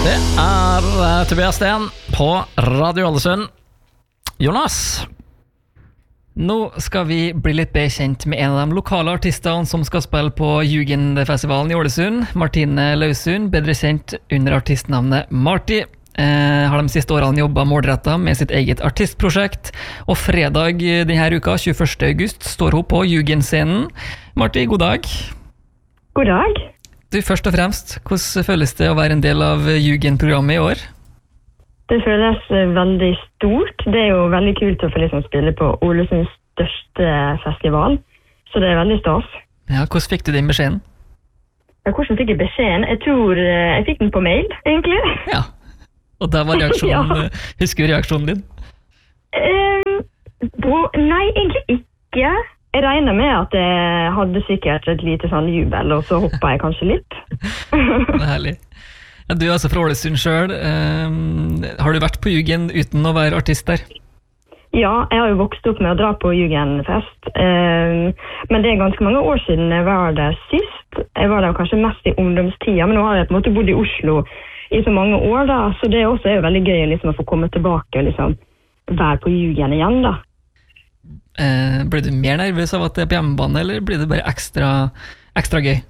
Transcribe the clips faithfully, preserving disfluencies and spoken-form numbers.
Det er uh, Tobias Sten på Radio Ålesund. Jonas, nå skal vi bli litt bedre kjent med en av de lokale artistene som skal spille på Jugendfestivalen i Ålesund. Martine Lausund, bedre kjent under artistnavnet Marty. Eh, har de siste årene jobbet målrettet med sitt eget artistprosjekt, og fredag denne uka, tjueførste august, står hun på Jugendscenen. Marty, god dag. God dag. Du, først og fremst, hvordan føles det å være en del av Jugendprogrammet i år? Det føles veldig stort. Det er jo veldig kult å få liksom spille på Ålesunds største festival, så det er veldig stas. Ja, hvordan fikk du din beskjeden? Ja, hvordan fikk jeg beskjeden? Jeg tror jeg fikk den på mail, egentlig. Ja, og da var reaksjonen, ja. Husker du reaksjonen din? Uh, bro, nei, egentlig ikke. Jeg regner med at jeg hadde sikkert et lite sånn jubel, og så hoppet jeg kanskje litt. Det er herlig. Ja, du er altså fra Ålesund selv. Um, har du vært på Jugend uten å være artist der? Ja, jeg har jo vokst opp med å dra på Jugendfest. Um, men det er ganske mange år siden jeg var der sist. Jeg var der kanskje mest i ungdomstida, men nå har jeg på en måte bodd i Oslo i så mange år da, så det også er jo veldig gøy liksom, å få komme tilbake og liksom, være på Jugend igjen da. Eh, blir du mer nervøs av at det er på hjemmebane, eller blir det bare ekstra, ekstra gøy?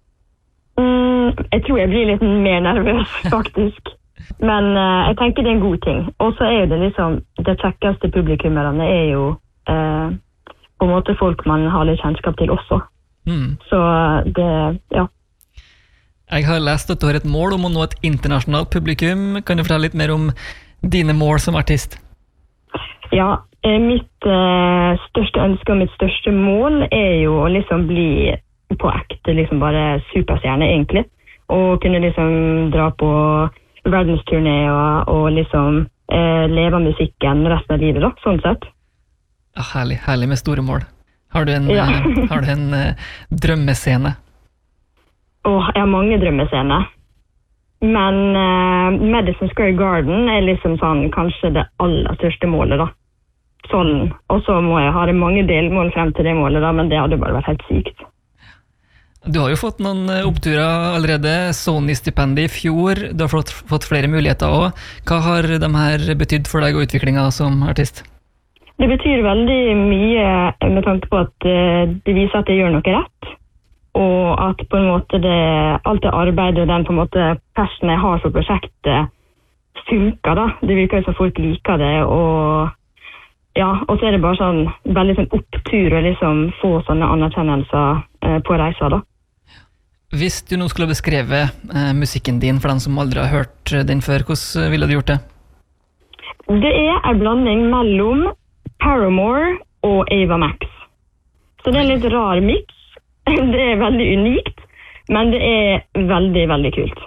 Mm, jeg tror jeg blir litt mer nervøs, faktisk. Men uh, jeg tenker det er en god ting. Og så er det liksom, det kjekkeste publikummerne er jo uh, på en måte folk man har litt kjennskap til også. Mm. Så det, ja. Jeg har lest at du har et mål om å nå et internasjonalt publikum. Kan du fortelle litt mer om dine mål som artist? Ja, mitt uh, største ønske og mitt største mål er jo å liksom bli på ekte liksom bare superstjerne egentlig, og kunne liksom dra på verdensturné og, og liksom uh, leve musikken resten av livet da, sånn sett. Ja, herlig, herlig med store mål. Har du en, ja. uh, har du en uh, drømmescene? Åh, jeg har mange drømmescener. Men uh, Madison Square Garden er liksom sånn kanskje det aller største målet da. Sånn, og så må jeg ha det mange delmål frem til det målet da, men det hadde bare vært helt sykt. Du har jo fått noen oppturer allerede, Sony-stipendet i fjor, du har fått, fått flere muligheter også. Hva har de her betydd for deg og utviklingen som artist? Det betyr veldig mye med tanke på at uh, det viser at jeg gjør noe rett, og at på en måte det, alt det arbeidet og den på en måte passionen jeg har for prosjektet funker da. Det virker som folk liker det, og ja, og så er det bare sånn veldig sånn opptur å liksom få sånne anerkjennelser eh, på reiser da. Hvis du nå skulle beskreve eh, musikken din for den som aldri har hørt den før, hvordan ville du gjort det? Det er en blanding mellom Paramore og Ava Max. Så det er en litt rar mix. Det er veldig unikt, men det er veldig, veldig kult.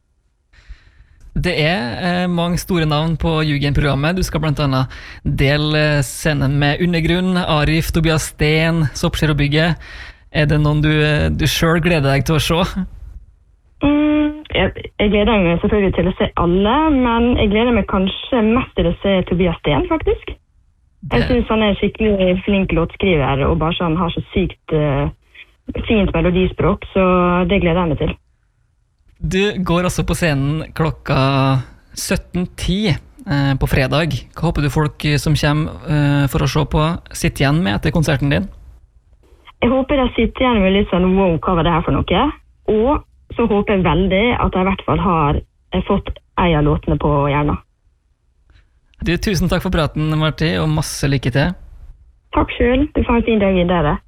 Det er eh, mange store navn på Jugendprogrammet. Du skal blant annet dele scenen med Undergrunn, Arif, Tobias Sten, Soppskjær og Bygget. Er det noen du, du selv gleder deg til å se? Mm, jeg, jeg gleder meg selvfølgelig til å se alle, men jeg gleder meg kanskje mest til å se Tobias Sten, faktisk. Det... Jeg synes han er skikkelig flink låtskriver, og bare sånn har så sykt uh, fint melodispråk, så det gleder jeg meg til. Du går også på scenen klokka sytten ti eh, på fredag. Hva håper du folk som kommer eh, for å se på sitter igjen med etter konserten din? Jeg håper jeg sitter igjen med litt sånn wow, hva var det her for noe? Og så håper jeg veldig at jeg i hvert fall har fått en av låtene på hjernen. Du, tusen takk for praten, Marti, og masse lykke til. Takk selv. Du får en fin dag videre.